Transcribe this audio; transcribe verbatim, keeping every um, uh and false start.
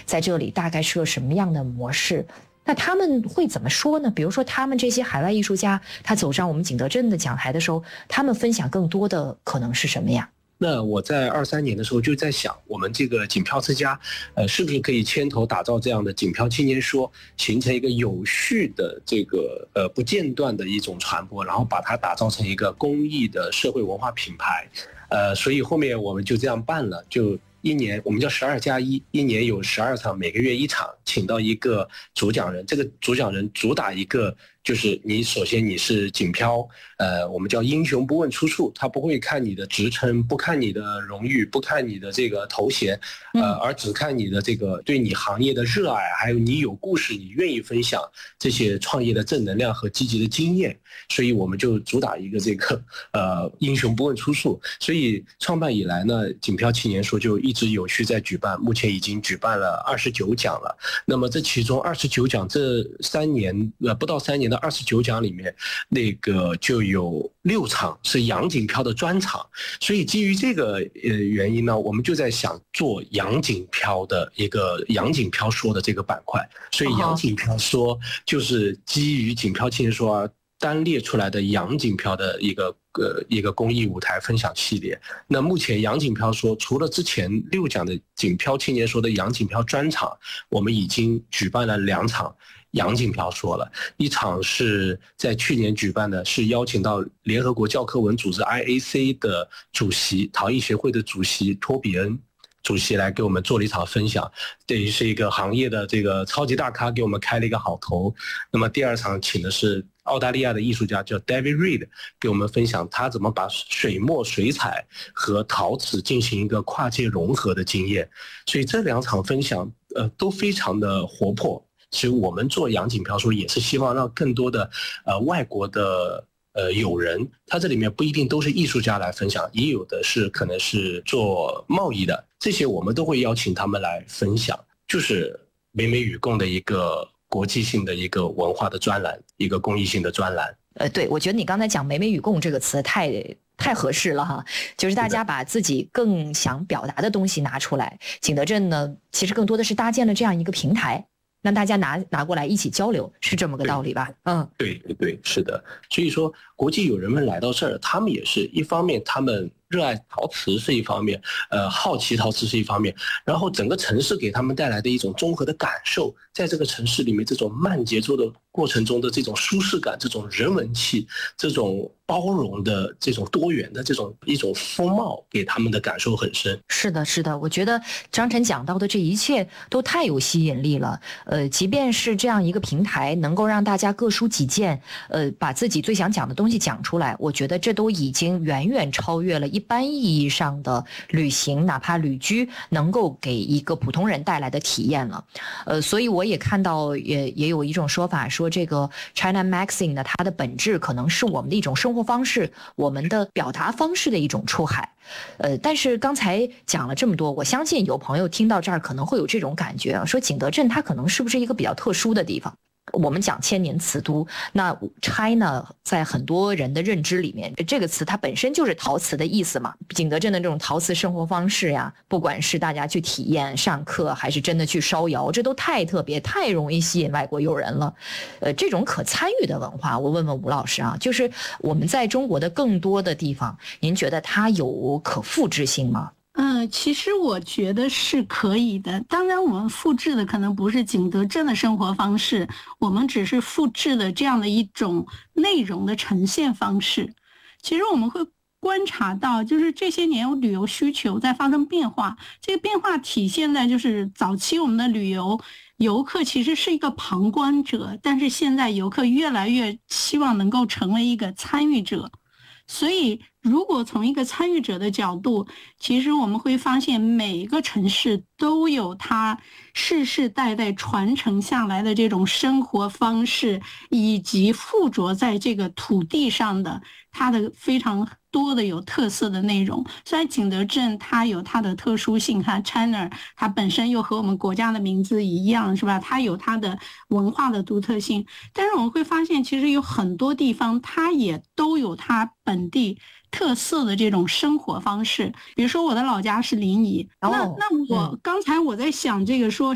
在这里大概是个什么样的模式。那他们会怎么说呢？比如说他们这些海外艺术家，他走上我们景德镇的讲台的时候，他们分享更多的可能是什么呀？ 那我在二三年的时候就在想，我们这个锦漂之家，呃，是不是可以牵头打造这样的锦漂青年说，形成一个有序的这个呃不间断的一种传播，然后把它打造成一个公益的社会文化品牌，呃，所以后面我们就这样办了，就一年我们叫十二加一，一年有十二场，每个月一场，请到一个主讲人，这个主讲人主打一个。就是你首先你是锦漂，呃，我们叫英雄不问出处，他不会看你的职称，不看你的荣誉，不看你的这个头衔，呃，而只看你的这个对你行业的热爱，还有你有故事，你愿意分享这些创业的正能量和积极的经验，所以我们就主打一个这个呃英雄不问出处。所以创办以来呢，锦漂青年说就一直有序在举办，目前已经举办了二十九讲了。那么这其中二十九讲这三年呃不到三年的二十九讲里面，那个就有六场是洋锦漂的专场，所以基于这个呃原因呢，我们就在想做洋锦漂的一个洋锦漂说的这个板块，所以洋锦漂说就是基于锦漂青年说啊单列出来的洋锦漂的一个呃一个公益舞台分享系列。那目前洋锦漂说除了之前六讲的锦漂青年说的洋锦漂专场，我们已经举办了两场洋锦漂说了，一场是在去年举办的，是邀请到联合国教科文组织 I A C 的主席，陶艺协会的主席托比恩主席来给我们做了一场分享，等于是一个行业的这个超级大咖给我们开了一个好头。那么第二场请的是澳大利亚的艺术家叫 David Reed 给我们分享他怎么把水墨水彩和陶瓷进行一个跨界融合的经验。所以这两场分享呃都非常的活泼。其实我们做洋锦漂说也是希望让更多的呃外国的呃友人，他这里面不一定都是艺术家来分享，也有的是可能是做贸易的，这些我们都会邀请他们来分享，就是美美与共的一个国际性的一个文化的专栏，一个公益性的专栏。 呃，对，我觉得你刚才讲美美与共这个词太太合适了哈，就是大家把自己更想表达的东西拿出来。景德镇呢，其实更多的是搭建了这样一个平台，让大家拿拿过来一起交流，是这么个道理吧？嗯， 对对对，是的。所以说，国际友人们来到这儿，他们也是一方面，他们热爱陶瓷是一方面，呃，好奇陶瓷是一方面，然后整个城市给他们带来的一种综合的感受，在这个城市里面，这种慢节奏的过程中的这种舒适感，这种人文气，这种包容的这种多元的这种一种风貌，给他们的感受很深。 是的，是的，我觉得张晨讲到的这一切都太有吸引力了。呃，即便是这样一个平台，能够让大家各抒己见，呃，把自己最想讲的东西讲出来，我觉得这都已经远远超越了一般意义上的旅行，哪怕旅居能够给一个普通人带来的体验了。呃，所以我也看到也也有一种说法说，这个 China Magazine 呢，它的本质可能是我们的一种生活方式，我们的表达方式的一种出海。呃，但是刚才讲了这么多，我相信有朋友听到这儿可能会有这种感觉啊，说景德镇它可能是不是一个比较特殊的地方？我们讲千年瓷都，那 China 在很多人的认知里面，这个词它本身就是陶瓷的意思嘛。景德镇的这种陶瓷生活方式呀，不管是大家去体验上课，还是真的去烧窑，这都太特别，太容易吸引外国友人了。呃，这种可参与的文化，我问问吴老师啊，就是我们在中国的更多的地方，您觉得它有可复制性吗？ 嗯，其实我觉得是可以的。当然，我们复制的可能不是景德镇的生活方式，我们只是复制的这样的一种内容的呈现方式。其实我们会观察到，就是这些年旅游需求在发生变化，这个变化体现在就是早期我们的旅游游客其实是一个旁观者，但是现在游客越来越希望能够成为一个参与者。所以如果从一个参与者的角度，其实我们会发现每一个城市都有它世世代代传承下来的这种生活方式，以及附着在这个土地上的它的非常多的有特色的内容。虽然景德镇它有它的特殊性，它 China 它本身又和我们国家的名字一样，是吧？它有它的文化的独特性，但是我们会发现其实有很多地方它也都有它本地特色的这种生活方式。比如说我的老家是临沂，那那我刚才我在想这个说